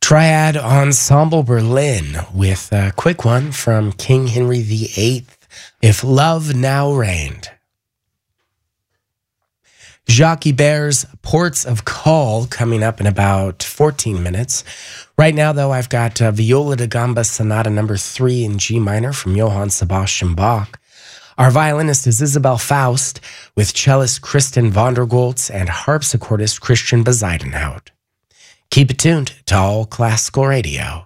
Triad Ensemble Berlin with a quick one from King Henry VIII, If Love Now Reigned. Jacques Ibert's Ports of Call coming up in about 14 minutes. Right now, though, I've got Viola da Gamba Sonata number 3 in G minor from Johann Sebastian Bach. Our violinist is Isabel Faust with cellist Kristen Vondergoltz and harpsichordist Christian Bezuidenhout. Keep it tuned to All Classical Radio.